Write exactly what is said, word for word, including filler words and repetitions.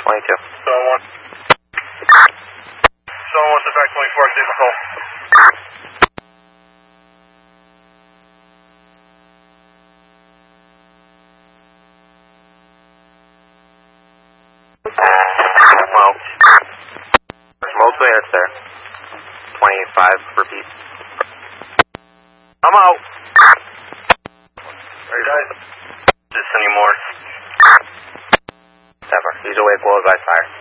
twenty-two. Zone one. Zone one to back twenty-four, exit control. Smoke. Smoke there, sir. twenty-five, repeat. I'm out. Alright guys. Just any more. Never. He's awake, well as I fire.